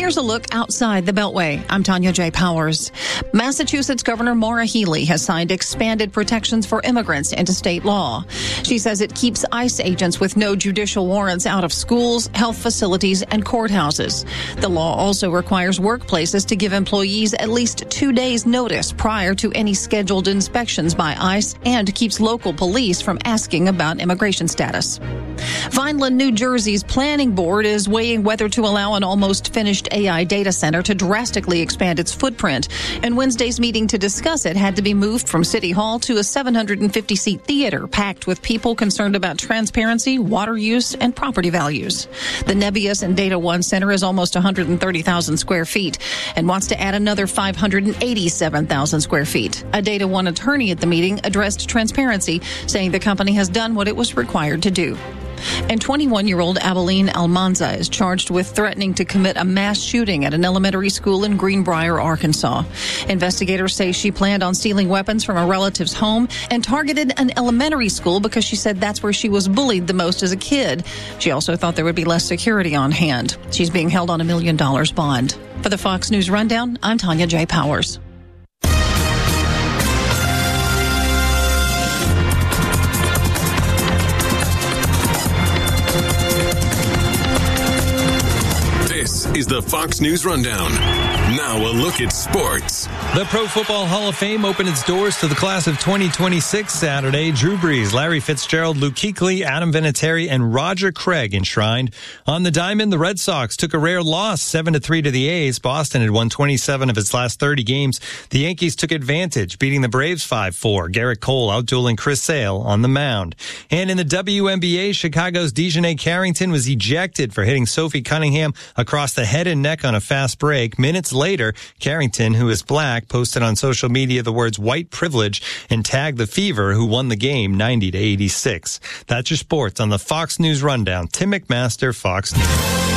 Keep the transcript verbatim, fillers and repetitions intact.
here's a look outside the Beltway. I'm Tanya J. Powers. Massachusetts Governor Maura Healey has signed expanded protections for immigrants into state law. She says it keeps ICE agents with no judicial warrants out of schools, health facilities, and courthouses. The law also requires workplaces to give employees at least two days' notice prior to any scheduled inspections by ICE and keeps local police from asking about immigration status. Vineland, New Jersey's planning board is weighing whether to allow an almost finished A I data center to drastically expand its footprint. And Wednesday's meeting to discuss it had to be moved from City Hall to a seven hundred fifty seat theater packed with people concerned about transparency, water use, and property values. The Nebius and Data One Center is almost one hundred thirty thousand square feet and wants to add another five hundred eighty-seven thousand square feet. A Data One attorney at the meeting addressed transparency, saying the company has done what it was required to do. And twenty-one-year-old Abilene Almanza is charged with threatening to commit a mass shooting at an elementary school in Greenbrier, Arkansas. Investigators say she planned on stealing weapons from a relative's home and targeted an elementary school because she said that's where she was bullied the most as a kid. She also thought there would be less security on hand. She's being held on a million dollars bond. For the Fox News Rundown, I'm Tanya J. Powers. Is the Fox News Rundown. Now a look at sports. The Pro Football Hall of Fame opened its doors to the class of twenty twenty-six Saturday. Drew Brees, Larry Fitzgerald, Luke Kuechly, Adam Vinatieri, and Roger Craig enshrined. On the diamond, the Red Sox took a rare loss, seven to three to the A's. Boston had won twenty-seven of its last thirty games. The Yankees took advantage, beating the Braves five four. Garrett Cole outdueling Chris Sale on the mound. And in the W N B A, Chicago's Dejounte Carrington was ejected for hitting Sophie Cunningham across the head and neck on a fast break. Minutes later, Carrington, who is black, posted on social media the words white privilege and tagged the Fever, who won the game ninety to eighty-six. That's your sports on the Fox News Rundown. Tim McMaster, Fox News.